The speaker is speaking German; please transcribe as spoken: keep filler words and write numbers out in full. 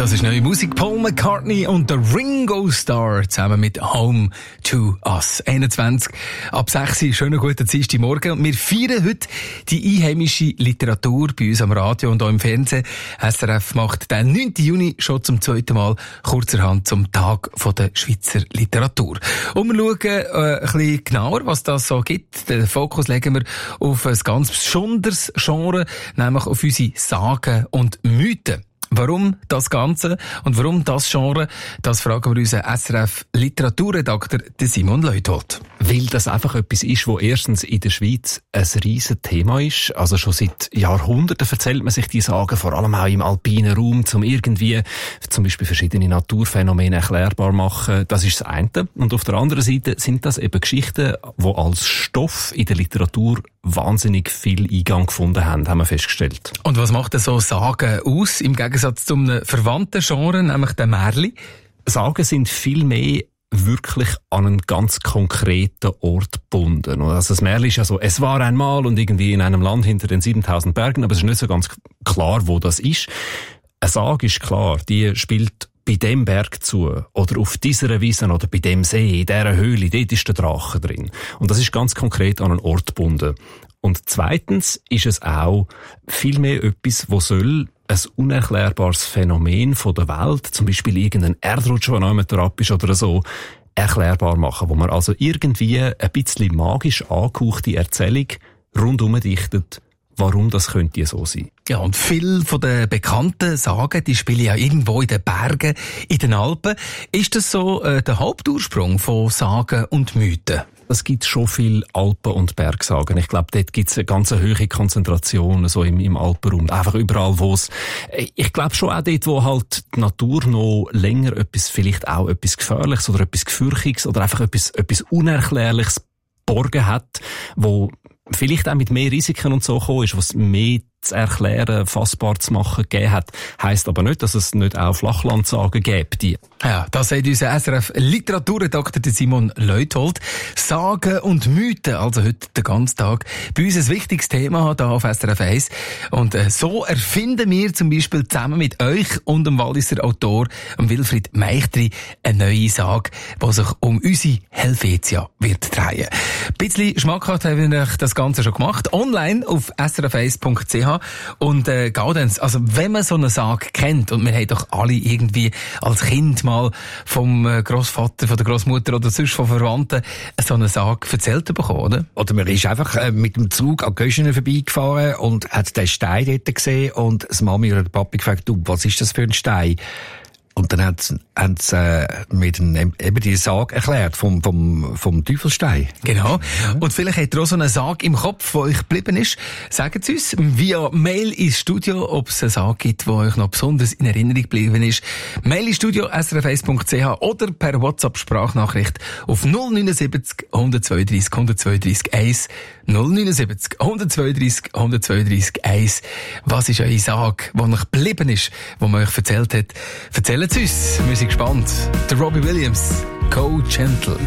Das ist neue Musik. Paul McCartney und der Ringo Starr zusammen mit Home to Us. einundzwanzig ab sechs. Schönen guten Dienstagmorgen. Und wir feiern heute die einheimische Literatur bei uns am Radio und auch im Fernsehen. S R F macht den neunten Juni schon zum zweiten Mal kurzerhand zum Tag der Schweizer Literatur. Und wir schauen äh, ein bisschen genauer, was das so gibt. Den Fokus legen wir auf ein ganz besonderes Genre, nämlich auf unsere Sagen und Mythen. Warum das Ganze und warum das Genre, das fragen wir unseren S R F-Literaturredakteur Simon Leuthold. Weil das einfach etwas ist, wo erstens in der Schweiz ein riesen Thema ist. Also schon seit Jahrhunderten erzählt man sich die Sagen, vor allem auch im alpinen Raum, um irgendwie zum Beispiel verschiedene Naturphänomene erklärbar machen. Das ist das eine. Und auf der anderen Seite sind das eben Geschichten, die als Stoff in der Literatur wahnsinnig viel Eingang gefunden haben, haben wir festgestellt. Und was macht denn so Sagen aus, im Gegensatz zu einem verwandten Genre, nämlich den Märli? Sagen sind viel mehr wirklich an einen ganz konkreten Ort gebunden. Also das Märchen ist ja so, es war einmal und irgendwie in einem Land hinter den siebentausend Bergen, aber es ist nicht so ganz klar, wo das ist. Eine Sage ist klar, die spielt bei dem Berg zu, oder auf dieser Wiese, oder bei dem See, in dieser Höhle, dort ist der Drache drin. Und das ist ganz konkret an einen Ort gebunden. Und zweitens ist es auch vielmehr etwas, wo soll ein unerklärbares Phänomen von der Welt, zum Beispiel irgendein Erdrutsch, der noch mit ab ist oder so, erklärbar machen, wo man also irgendwie ein bisschen magisch angehauchte Erzählung rundum dichtet, warum das könnte so sein. Ja, und viele von den bekannten Sagen, die spielen ja irgendwo in den Bergen, in den Alpen. Ist das so äh, der Hauptursprung von Sagen und Mythen? Es gibt schon viel Alpen- und Bergsagen. Ich glaube, dort gibt es eine ganz hohe Konzentration so im, im Alpenraum. Einfach überall, wo es... Ich glaube schon auch dort, wo halt die Natur noch länger etwas, vielleicht auch etwas Gefährliches oder etwas Gefürchtiges oder einfach etwas, etwas Unerklärliches geborgen hat, wo vielleicht auch mit mehr Risiken und so gekommen ist, was mehr zu erklären, fassbar zu machen gegeben hat, heisst aber nicht, dass es nicht auch Flachlandsagen gibt. Ja, das sagt unser S R F-Literaturredakteur Simon Leuthold. Sagen und Mythen, also heute den ganzen Tag, bei uns ein wichtiges Thema hier auf S R F eins. Und äh, so erfinden wir zum Beispiel zusammen mit euch und dem Walliser Autor Wilfried Meichtri eine neue Sage, die sich um unsere Helvetia wird drehen. Ein bisschen schmackhaft haben wir das Ganze schon gemacht. Online auf s r f eins punkt c h. Und äh, Gaudenz, also wenn man so eine Sage kennt, und wir haben doch alle irgendwie als Kind mal vom äh, Grossvater, von der Grossmutter oder sonst von Verwandten so eine Sage erzählt bekommen, oder? Oder man ist einfach äh, mit dem Zug an Göschenen vorbeigefahren und hat den Stein dort gesehen und das Mami oder der Papi gefragt, du, was ist das für ein Stein? Und dann haben sie äh, mit einem, eben die Sage erklärt vom, vom, vom Teufelstein. Genau. Ja. Und vielleicht habt ihr auch so eine Sage im Kopf, die euch geblieben ist. Sagt es uns via Mail ins Studio, ob es eine Sage gibt, die euch noch besonders in Erinnerung geblieben ist. Mail ins Studio s r f eins punkt c h oder per WhatsApp-Sprachnachricht auf null neun sieben null, eins zwei drei, eins zwei drei eins. null neun sieben null, eins zwei drei, eins zwei drei eins. Was ist eure Sage, die euch geblieben ist, die man euch erzählt hat? Erzählt es uns. Wir sind gespannt. Der Robbie Williams, Go Gentle.